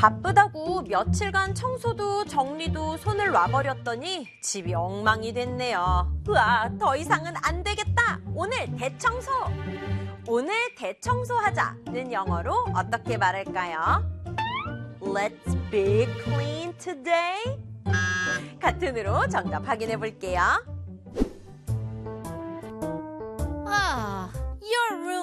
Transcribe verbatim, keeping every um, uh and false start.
바쁘다고 며칠간 청소도 정리도 손을 놔버렸더니 집이 엉망이 됐네요. 으아, 더 이상은 안 되겠다. 오늘 대청소. 오늘 대청소하자는 영어로 어떻게 말할까요? Let's be clean today. 같은 으로 정답 확인해 볼게요. Ah, your room